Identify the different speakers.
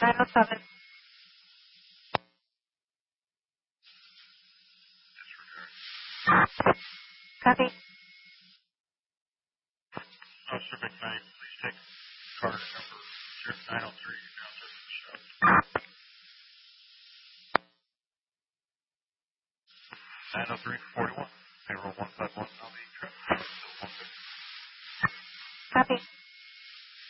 Speaker 1: 907. Copy.
Speaker 2: Officer McKnight, please take card number 903 down to the show. 903-41, payroll 151, I'll be traffic.